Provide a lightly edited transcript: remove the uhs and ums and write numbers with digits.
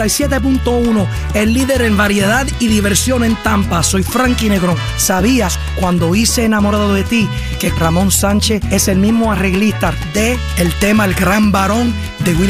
7.1, el líder en variedad y diversión en Tampa. Soy Frankie Negrón. ¿Sabías cuando hice Enamorado de Ti que Ramón Sánchez es el mismo arreglista de el tema El Gran Varón de Willie